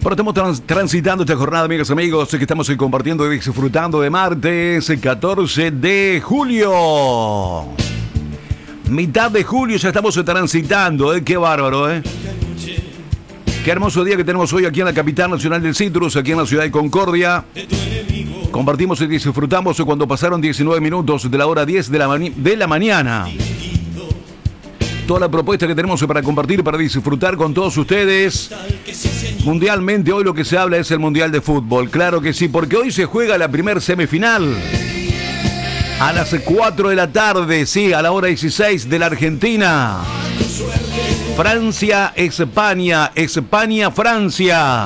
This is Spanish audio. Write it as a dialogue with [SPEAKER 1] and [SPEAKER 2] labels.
[SPEAKER 1] Bueno, estamos transitando esta jornada, amigas y amigos, que estamos compartiendo y disfrutando de martes 14 de julio. Mitad de julio ya estamos transitando, qué bárbaro, Qué hermoso día que tenemos hoy aquí en la capital nacional del citrus, aquí en la ciudad de Concordia. Compartimos y disfrutamos cuando pasaron 19 minutos de la hora 10 de la mañana. Toda la propuesta que tenemos para compartir, para disfrutar con todos ustedes. Mundialmente hoy lo que se habla es el Mundial de Fútbol. Claro que sí, porque hoy se juega la primer semifinal. A las 4 de la tarde, sí, a la hora 16 de la Argentina. Francia, España, España, Francia.